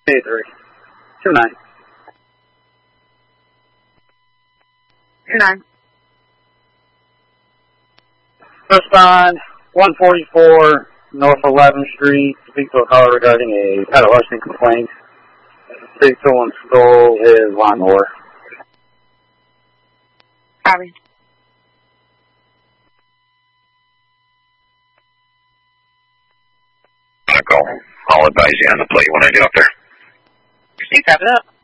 23. 29. 29. Respond 144 North 11th Street. Speak to a caller regarding a pet larceny complaint. Say someone stole his lawnmower. Copy. I'll advise you on the plate when I get up there. You copy that.